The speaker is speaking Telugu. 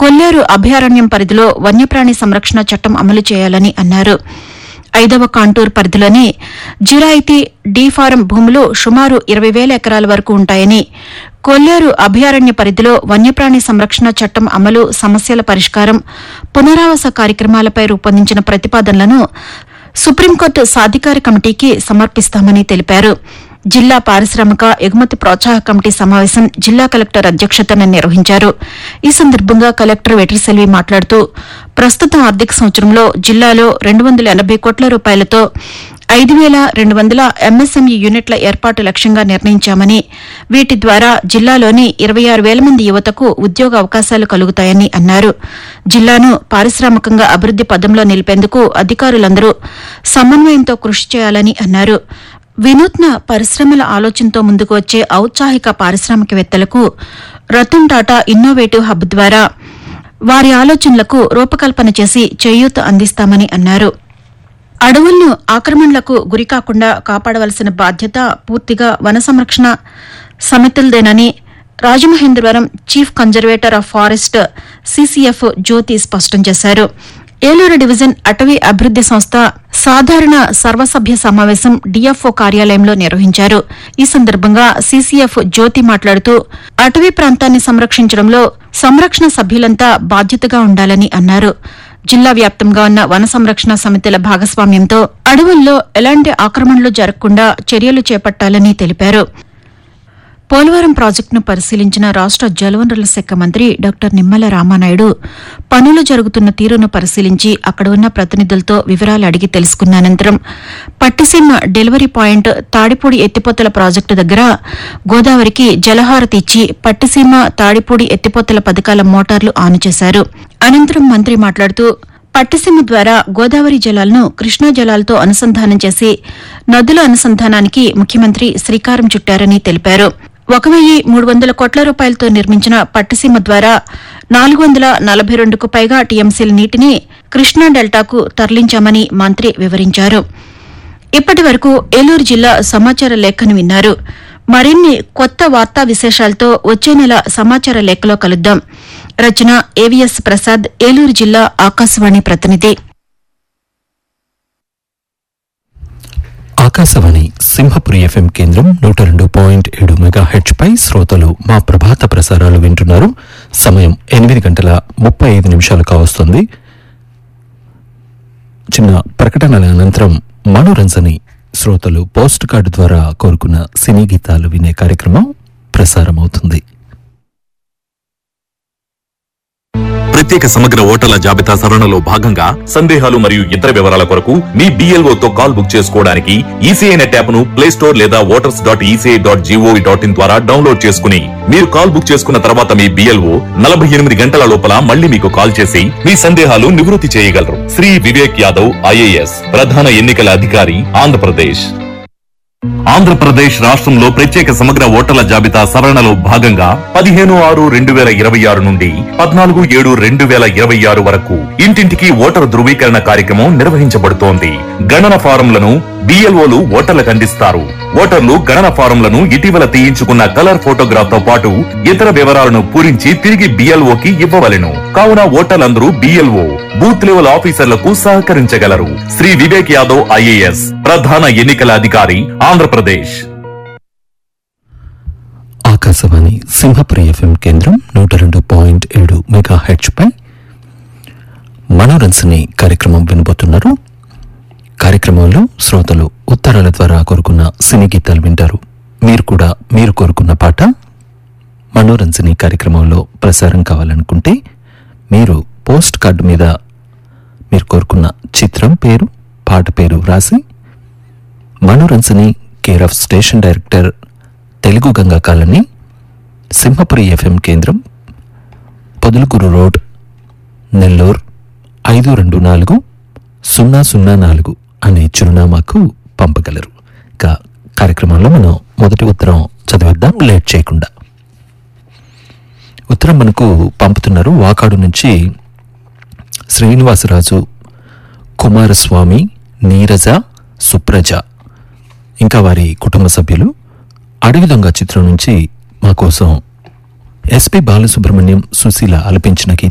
కొల్లేరు అభయారణ్యం పరిధిలో వన్యప్రాణి సంరక్షణ చట్టం అమలు చేయాలని అన్నారు. 5వ కాంటూర్ పరిధిలోని జిరాయితీ డీ ఫారం భూములు సుమారు 20,000 ఎకరాల వరకు ఉంటాయని, కొల్లేరు అభయారణ్య పరిధిలో వన్యప్రాణి సంరక్షణ చట్టం అమలు, సమస్యల పరిష్కారం, పునరావాస కార్యక్రమాలపై రూపొందించిన ప్రతిపాదనలను సుప్రీంకోర్టు సాధికార కమిటీకి సమర్పిస్తామని తెలిపారు. జిల్లా పారిశ్రామిక ఎగుమతి ప్రోత్సాహక కమిటీ సమావేశం జిల్లా కలెక్టర్ అధ్యక్షతన నిర్వహించారు. ఈ సందర్భంగా కలెక్టర్ వెట్రిసెల్వి మాట్లాడుతూ, ప్రస్తుత ఆర్థిక సంవత్సరంలో జిల్లాలో 280 కోట్ల రూపాయలతో 5,200 ఎంఎస్ఎంఈ యూనిట్ల ఏర్పాటు లక్ష్యంగా నిర్ణయించామని, వీటి ద్వారా జిల్లాలోని 26,000 మంది యువతకు ఉద్యోగ అవకాశాలు కలుగుతాయని అన్నారు. జిల్లాను పారిశ్రామికంగా అభివృద్ది పథంలో నిలిపేందుకు అధికారులందరూ సమన్వయంతో కృషి చేయాలని అన్నారు. వినూత్న పరిశ్రమల ఆలోచనతో ముందుకు వచ్చే ఔత్సాహిక పారిశ్రామికవేత్తలకు రతన్ టాటా ఇన్నోవేటివ్ హబ్ ద్వారా వారి ఆలోచనలకు రూపకల్పన చేసి చేయూత అందిస్తామని అన్నారు. అడవులను ఆక్రమణలకు గురికాకుండా కాపాడవలసిన బాధ్యత పూర్తిగా వన సంరక్షణ సమితులదేనని Rajamahendravaram chief conservator of forest CCF జ్యోతి స్పష్టం చేశారు. ఏలూరు డివిజన్ అటవీ అభివృద్ది సంస్థ సాధారణ సర్వసభ్య సమావేశం డీఎఫ్ఓ కార్యాలయంలో నిర్వహించారు. ఈ సందర్భంగా సీసీఎఫ్ జ్యోతి మాట్లాడుతూ, అటవీ ప్రాంతాన్ని సంరక్షించడంలో సంరక్షణ సభ్యులంతా బాధ్యతగా ఉండాలని అన్నారు. జిల్లా వ్యాప్తంగా ఉన్న వన సంరక్షణ సమితుల భాగస్వామ్యంతో అడవుల్లో ఎలాంటి ఆక్రమణలు జరగకుండా చర్యలు చేపట్టాలని తెలిపారు. పోలవరం ప్రాజెక్టును పరిశీలించిన రాష్ట జలవనరుల శాఖ మంత్రి డాక్టర్ నిమ్మల రామానాయుడు పనులు జరుగుతున్న తీరును పరిశీలించి అక్కడ ఉన్న ప్రతినిధులతో వివరాలు అడిగి తెలుసుకున్న అనంతరం పట్టిసీమ డెలివరీ పాయింట్ తాడిపూడి ఎత్తిపోతల ప్రాజెక్టు దగ్గర గోదావరికి జలహారతి ఇచ్చి పట్టిసీమ తాడిపూడి ఎత్తిపోతల పథకాల మోటార్లు ఆన్ చేశారు. అనంతరం మంత్రి మాట్లాడుతూ, పట్టిసీమ ద్వారా గోదావరి జలాలను కృష్ణా జలాలతో అనుసంధానం చేసి నదుల అనుసంధానానికి ముఖ్యమంత్రి శ్రీకారం చుట్టారని తెలిపారు. 1,300 కోట్ల రూపాయలతో నిర్మించిన పట్టిసీమ ద్వారా 442కు పైగా టీఎంసీల నీటిని కృష్ణా డెల్టాకు తరలించామని మంత్రి వివరించారు. ఇప్పటి వరకు ఏలూరు జిల్లా సమాచార లేఖను విన్నారు. మరిన్ని కొత్త వార్తా విశేషాలతో వచ్చే నెల సమాచార లేఖలో కలుద్దాం. రచన ఏవీఎస్ ప్రసాద్, ఏలూరు జిల్లా ఆకాశవాణి ప్రతినిధి. ఆకాశవాణి సింహపురి ఎఫ్ఎం కేంద్రం 102.7 మెగాహెర్ట్జ్ పై శ్రోతలు మా ప్రభాత ప్రసారాలు వింటున్నారు. సమయం 8:35 కావస్తుంది. చిన్న ప్రకటనల అనంతరం మనోరంజని శ్రోతలు పోస్ట్ కార్డు ద్వారా కోరుకున్న సినీ గీతాలు వినే కార్యక్రమం ప్రసారమవుతుంది. ప్రత్యేక సమగ్ర ఓటర్ల జాబితా సవరణలో భాగంగా సందేహాలు మరియు ఇతర వివరాల కొరకు మీ BLOతో కాల్ బుక్ చేసుకోవడానికి ఈసీఐ నెట్ యాప్ ను ప్లే స్టోర్ లేదా voters.eci.gov.in ద్వారా డౌన్లోడ్ చేసుకుని మీరు కాల్ బుక్ చేసుకున్న తర్వాత మీ BLO 48 గంటల లోపల మళ్ళీ మీకు కాల్ చేసి మీ సందేహాలు నివృత్తి చేయగలరు. శ్రీ వివేక్ యాదవ్ IAS, ప్రధాన ఎన్నికల అధికారి, ఆంధ్రప్రదేశ్. ఆంధ్రప్రదేశ్ రాష్ట్రంలో ప్రత్యేక సమగ్ర ఓటర్ల జాబితా సవరణలో భాగంగా 15/6/2026 నుండి 14/7/2026 వరకు ఇంటింటికి ఓటరు ధృవీకరణ కార్యక్రమం నిర్వహించబడుతోంది. గణన ఫారంలను BLOలు ఓటర్లకు అందిస్తారు. ఓటర్లు గణన ఫారంలను ఇటీవల తీయించుకున్న కలర్ ఫోటోగ్రాఫ్ తో పాటు ఇతర వివరాలను పూరించి తిరిగి BLOకి ఇవ్వవలెను. కావున ఓటర్లందరూ BLO, బూత్ లెవెల్ ఆఫీసర్లకు సహకరించగలరు. శ్రీ వివేక్ యాదవ్ IAS, ప్రధాన ఎన్నికల అధికారి, ఆంధ్రప్రదేశ్. ఆకాశవాణి సింహపురి ఎఫ్ఎం కేంద్రం 102.7 మెగాహెర్ట్జ్ పై మనోరంజని కార్యక్రమం వినబోతున్నారు. కార్యక్రమంలో శ్రోతలు ఉత్తరాల ద్వారా కోరుకున్న సినీ గీతాలు వింటారు. మీరు కోరుకున్న పాట మనోరంజని కార్యక్రమంలో ప్రసారం కావాలనుకుంటే మీరు పోస్ట్ కార్డు మీద మీరు కోరుకున్న చిత్రం పేరు, పాట పేరు వ్రాసి మనోరంజని care of station director, Telugu Ganga colony, Simhapuri FM కేంద్రం, పొదలకూరు రోడ్, నెల్లూరు 524004 అనే చిరునామాకు పంపగలరు. కార్యక్రమంలో మనం మొదటి ఉత్తరం చదివేద్దాం లేట్ చేయకుండా. ఉత్తరం మనకు పంపుతున్నారు వాకాడు నుంచి శ్రీనివాసరాజు, కుమారస్వామి, నీరజ, సుప్రజ, ఇంకా వారి కుటుంబ సభ్యులు. అడవి దొంగ చిత్రం నుంచి మా కోసం ఎస్పి బాలసుబ్రహ్మణ్యం, సుశీల ఆలపించిన గీతం